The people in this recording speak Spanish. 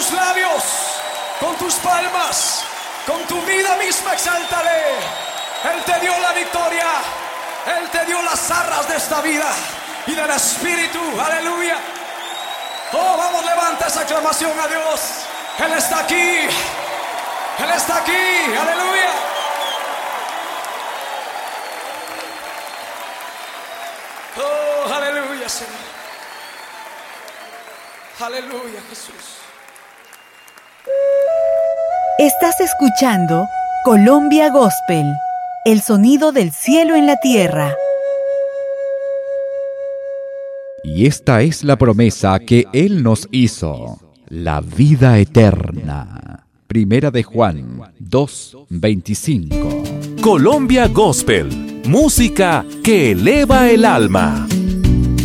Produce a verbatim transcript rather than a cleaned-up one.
tus labios, con tus palmas, con tu vida misma, exáltale. Él te dio la victoria, Él te dio las arras de esta vida y del Espíritu, aleluya. Oh, vamos, levanta esa aclamación a Dios. Él está aquí, Él está aquí, aleluya. Oh, aleluya, Señor. Aleluya, Jesús. Estás escuchando Colombia Gospel, el sonido del cielo en la tierra. Y esta es la promesa que Él nos hizo, la vida eterna. Primera de Juan dos veinticinco. Colombia Gospel, música que eleva el alma.